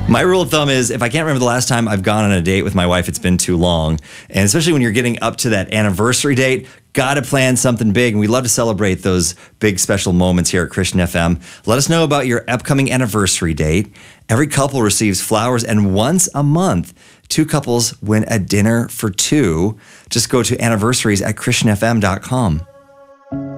My rule of thumb is if I can't remember the last time I've gone on a date with my wife, it's been too long. And especially when you're getting up to that anniversary date, got to plan something big. And we love to celebrate those big special moments here at Christian FM. Let us know about your upcoming anniversary date. Every couple receives flowers, and once a month, 2 couples win a dinner for 2. Just go to anniversaries@christianfm.com.